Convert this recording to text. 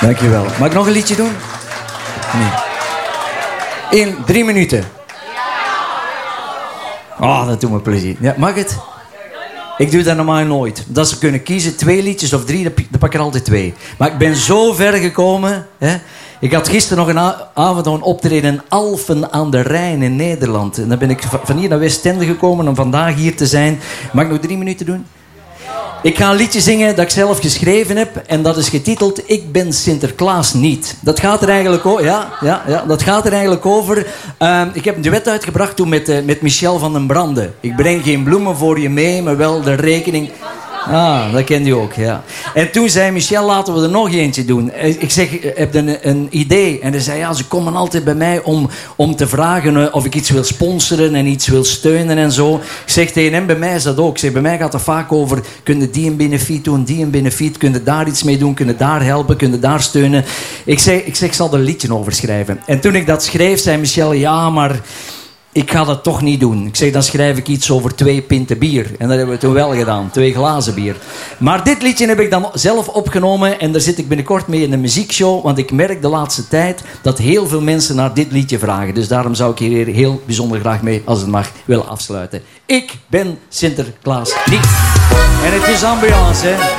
Dankjewel. Mag ik nog een liedje doen? Nee. 3 minuten. Oh, dat doet me plezier. Ja, mag het? Ik doe dat normaal nooit. Dat ze kunnen kiezen 2 liedjes of 3, dan pak ik er altijd 2. Maar ik ben zo ver gekomen. Hè? Ik had gisteren nog een avond een optreden in Alphen aan de Rijn in Nederland. En dan ben ik van hier naar Westende gekomen om vandaag hier te zijn. Mag ik nog 3 minuten doen? Ik ga een liedje zingen dat ik zelf geschreven heb. En dat is getiteld Ik ben Sinterklaas niet. Dat gaat er eigenlijk over. Ja, dat gaat er eigenlijk over. Ik heb een duet uitgebracht toen met Michel van den Brande. Ik breng geen bloemen voor je mee, maar wel de rekening. Ah, dat kent u ook, ja. En toen zei Michel, laten we er nog eentje doen. Ik zeg, heb je een idee? En hij zei, ja, ze komen altijd bij mij om te vragen of ik iets wil sponsoren en iets wil steunen en zo. Ik zeg tegen hem, bij mij is dat ook. Ik zeg, bij mij gaat het vaak over, kun je die een benefiet doen, die een benefiet, kun je daar iets mee doen, kun je daar helpen, kun je daar steunen. Ik zeg, ik zal er een liedje over schrijven. En toen ik dat schreef, zei Michel, ja, maar ik ga dat toch niet doen. Ik zeg, dan schrijf ik iets over 2 pinten bier. En dat hebben we toen wel gedaan. 2 glazen bier. Maar dit liedje heb ik dan zelf opgenomen. En daar zit ik binnenkort mee in een muziekshow. Want ik merk de laatste tijd dat heel veel mensen naar dit liedje vragen. Dus daarom zou ik hier heel bijzonder graag mee, als het mag, willen afsluiten. Ik ben Sinterklaas niet. En het is ambiance, hè.